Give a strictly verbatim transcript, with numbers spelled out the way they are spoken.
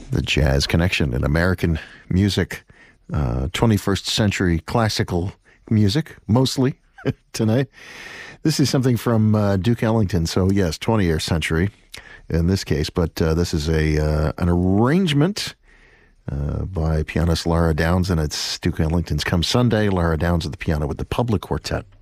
The Jazz Connection in American music, uh, twenty-first century classical music, mostly tonight. This is something from uh, Duke Ellington, so yes, twentieth century in this case, but uh, this is a uh, an arrangement uh, by pianist Lara Downs, and it's Duke Ellington's Come Sunday. Lara Downs at the piano with the Public Quartet.